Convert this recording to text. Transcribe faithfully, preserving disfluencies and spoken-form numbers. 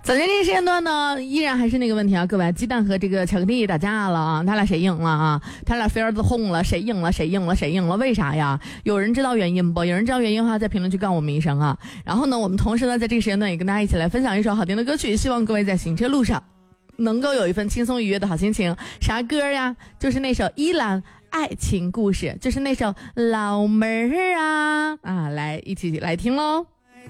早间这个时间段呢，依然还是那个问题啊，各位，鸡蛋和这个巧克力打架了啊，他俩谁赢了啊？他俩飞儿子轰了，谁赢了？谁赢了？谁赢了？为啥呀？有人知道原因不？有人知道原因的话，在评论区告我们一声啊。然后呢，我们同时呢，在这个时间段也跟大家一起来分享一首好听的歌曲，希望各位在行车路上能够有一份轻松愉悦的好心情。啥歌呀？就是那首依兰爱情故事，就是那首老妹儿啊啊，来一起来听喽。